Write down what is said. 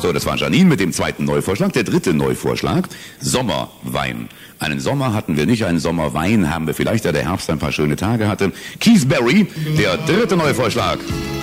So, das war Janine mit dem zweiten Neuvorschlag. Der dritte Neuvorschlag, Sommerwein. Einen Sommer hatten wir nicht, einen Sommerwein haben wir vielleicht, da der Herbst ein paar schöne Tage hatte. Keith Berry, der dritte Neuvorschlag.